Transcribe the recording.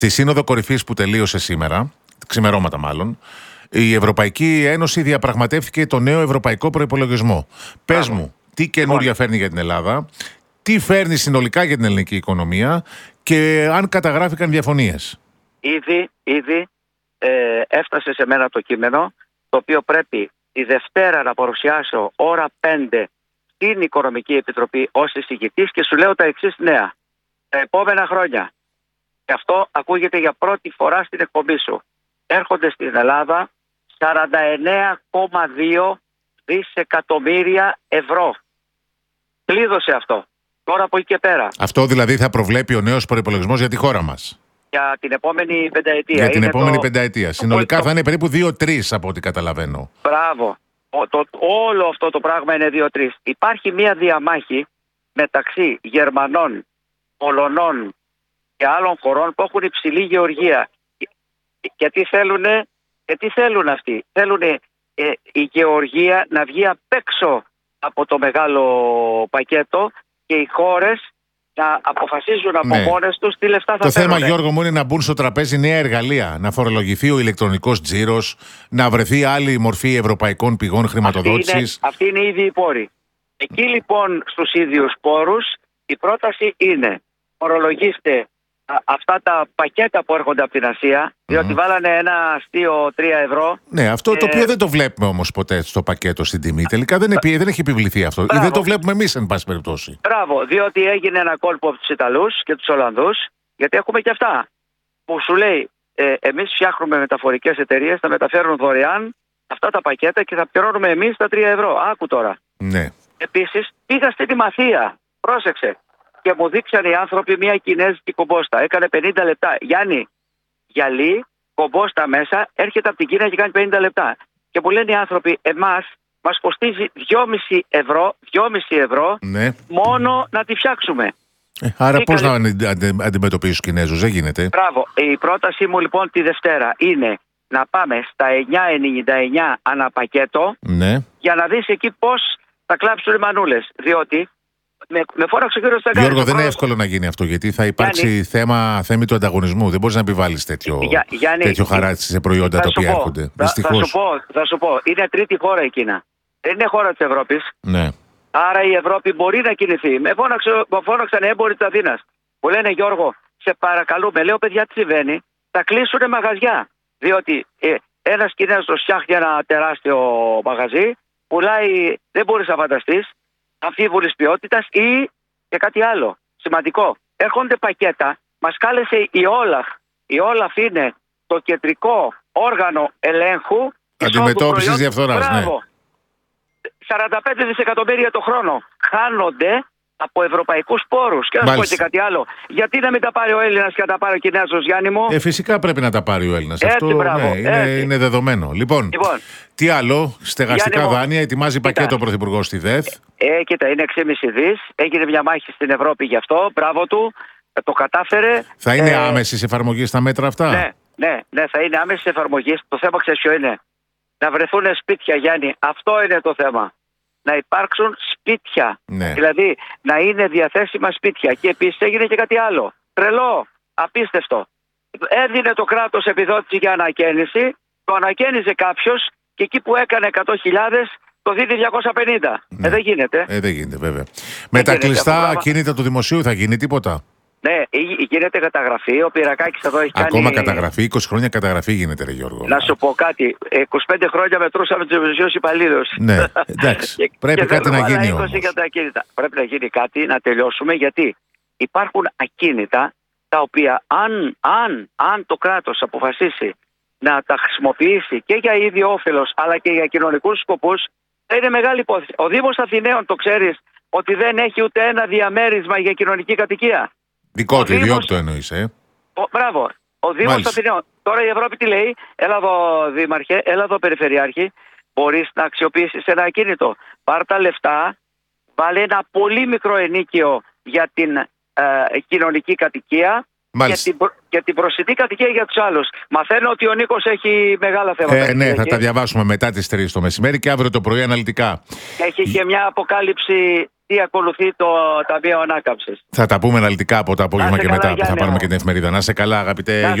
Στη Σύνοδο Κορυφής που τελείωσε σήμερα, ξημερώματα μάλλον, η Ευρωπαϊκή Ένωση διαπραγματεύτηκε το νέο ευρωπαϊκό προϋπολογισμό. Πες μου, τι καινούρια φέρνει για την Ελλάδα, τι φέρνει συνολικά για την ελληνική οικονομία και αν καταγράφηκαν διαφωνίες. Ήδη έφτασε σε μένα το κείμενο, το οποίο πρέπει τη Δευτέρα να παρουσιάσω ώρα 5 στην Οικονομική Επιτροπή ως εισηγητής και σου λέω τα εξής νέα. Τα επόμενα χρόνια, και αυτό ακούγεται για πρώτη φορά στην εκπομπή σου, έρχονται στην Ελλάδα 49,2 δισεκατομμύρια ευρώ. Κλείδωσε αυτό. Τώρα από εκεί και πέρα. Αυτό δηλαδή θα προβλέπει ο νέος προϋπολογισμός για τη χώρα μας. Για την επόμενη πενταετία. Για την επόμενη πενταετία. Συνολικά θα είναι περίπου 2-3 από ό,τι καταλαβαίνω. Μπράβο. Όλο αυτό το πράγμα είναι 2-3. Υπάρχει μία διαμάχη μεταξύ Γερμανών, Πολωνών και άλλων χωρών που έχουν υψηλή γεωργία. Και τι θέλουν αυτοί. Θέλουν η γεωργία να βγει απ' έξω από το μεγάλο πακέτο και οι χώρες να αποφασίζουν από μόνες τους τι λεφτά θα το φέρουν. Το θέμα, Γιώργο μου, είναι να μπουν στο τραπέζι νέα εργαλεία. Να φορολογηθεί ο ηλεκτρονικός τζίρος, να βρεθεί άλλη μορφή ευρωπαϊκών πηγών χρηματοδότησης. Αυτή είναι ήδη η πόρη. Εκεί λοιπόν στους ίδιους πόρους η πρόταση είναι φορολογήστε αυτά τα πακέτα που έρχονται από την Ασία, διότι βάλανε ένα αστείο 3 ευρώ. Ναι, αυτό το οποίο δεν το βλέπουμε όμως ποτέ στο πακέτο στην τιμή. Τελικά δεν έχει επιβληθεί αυτό. Μπράβο. Δεν το βλέπουμε εμείς, εν πάση περιπτώσει. Μπράβο, διότι έγινε ένα κόλπο από τους Ιταλούς και τους Ολλανδούς, γιατί έχουμε και αυτά. Που σου λέει, εμείς φτιάχνουμε μεταφορικές εταιρείες, θα μεταφέρουν δωρεάν αυτά τα πακέτα και θα πληρώνουμε εμείς τα 3 ευρώ. Άκου τώρα. Ναι. Επίσης, πήγα στην Τιμαθία. Πρόσεξε. Και μου δείξαν οι άνθρωποι μια κινέζικη κομπόστα. Έκανε 50 λεπτά. Γιάννη, γυαλί, κομπόστα μέσα, έρχεται από την Κίνα και κάνει 50 λεπτά. Και μου λένε οι άνθρωποι, εμάς μας κοστίζει 2,5 ευρώ ναι. μόνο να τη φτιάξουμε. Άρα πώς να αντιμετωπίσεις τους Κινέζους, δεν γίνεται. Μπράβο. Η πρότασή μου λοιπόν τη Δευτέρα είναι να πάμε στα 9,99 ανά πακέτο, ναι. για να δεις εκεί πώς θα κλάψουν οι μανούλες. Διότι με φώναξε ο κύριος Σταγκάρης. Γιώργο, δεν είναι εύκολο να γίνει αυτό, γιατί θα υπάρξει θέμα του ανταγωνισμού. Δεν μπορείς να επιβάλλεις τέτοιο χαράτσι σε προϊόντα τα οποία έρχονται. Δυστυχώς. Θα σου πω, είναι τρίτη χώρα η Κίνα. Δεν είναι χώρα της Ευρώπης. Ναι. Άρα η Ευρώπη μπορεί να κινηθεί. Με φώναξαν έμποροι της Αθήνας. Μου λένε, Γιώργο, σε παρακαλούμε, λέω, παιδιά, τι συμβαίνει, θα κλείσουν μαγαζιά. Διότι ένας Κινέζος φτιάχνει ένα τεράστιο μαγαζί, πουλάει, δεν μπορείς να φανταστείς, αμφίβολης ποιότητας ή και κάτι άλλο σημαντικό. Έρχονται πακέτα, μας κάλεσε η Όλαφ. Η Όλαφ είναι το κεντρικό όργανο ελέγχου αντιμετώπισης διαφθοράς. Ναι. 45 δισεκατομμύρια το χρόνο χάνονται από ευρωπαϊκούς πόρους. Και να σου πω και κάτι άλλο. Γιατί να μην τα πάρει ο Έλληνας και να τα πάρει ο Κινέζος, Γιάννη μου. Φυσικά πρέπει να τα πάρει ο Έλληνας. Έτσι, αυτό μπράβο, είναι δεδομένο. Λοιπόν, τι άλλο, στεγαστικά δάνεια, ετοιμάζει πακέτο ο Πρωθυπουργός στη ΔΕΘ. Κοίτα, είναι 6,5 δις. Έγινε μια μάχη στην Ευρώπη γι' αυτό. Μπράβο του. Το κατάφερε. Θα είναι άμεση εφαρμογή στα μέτρα αυτά. Ναι, θα είναι άμεση εφαρμογή. Το θέμα ξέρεις ποιο είναι. Να βρεθούν σπίτια, Γιάννη. Αυτό είναι το θέμα. Να υπάρξουν σπίτια. Ναι. Δηλαδή να είναι διαθέσιμα σπίτια. Και επίσης έγινε και κάτι άλλο. Τρελό, απίστευτο. Έδινε το κράτος επιδότηση για ανακαίνιση, το ανακαίνιζε κάποιος και εκεί που έκανε 100.000 το δίνει 250. Ναι. Δεν γίνεται. Δεν γίνεται, βέβαια. Με τα κλειστά ακίνητα του δημοσίου θα γίνει τίποτα? Ναι, γίνεται καταγραφή. Ο Πυρακάκης εδώ έχει ακόμα κάνει. Καταγραφή, 20 χρόνια καταγραφή γίνεται, ρε Γιώργο. Να σου πω κάτι. 25 χρόνια μετρούσαμε τους δημοσίους υπαλλήλους. Ναι, εντάξει. Πρέπει κάτι να γίνει όμως. Πρέπει να γίνει κάτι, να τελειώσουμε, γιατί υπάρχουν ακίνητα τα οποία αν το κράτος αποφασίσει να τα χρησιμοποιήσει και για ίδιο όφελος αλλά και για κοινωνικούς σκοπούς, θα είναι μεγάλη υπόθεση. Ο Δήμος Αθηναίων, το ξέρεις, ότι δεν έχει ούτε ένα διαμέρισμα για κοινωνική κατοικία. Δικό του, ιδιόκτητο εννοείς, Μπράβο. Ο Δήμος Αθηναίων. Τώρα η Ευρώπη τι λέει? Έλα εδώ, Δήμαρχε, έλα εδώ, Περιφερειάρχη. Μπορείς να αξιοποιήσεις ένα ακίνητο. Πάρ' τα λεφτά, βάλε ένα πολύ μικρό ενίκιο για την κοινωνική κατοικία και την προσιτή κατοικία για τους άλλους. Μαθαίνω ότι ο Νίκος έχει μεγάλα θέματα. Ναι, θα τα διαβάσουμε μετά τις 3 το μεσημέρι και αύριο το πρωί αναλυτικά. Έχει και μια αποκάλυψη τι ακολουθεί το Ταμείο Ανάκαμψης. Θα τα πούμε αναλυτικά από το απόγευμα και καλά, μετά που θα Γιάννη πάρουμε μου. και την εφημερίδα. Να είσαι καλά, αγαπητέ.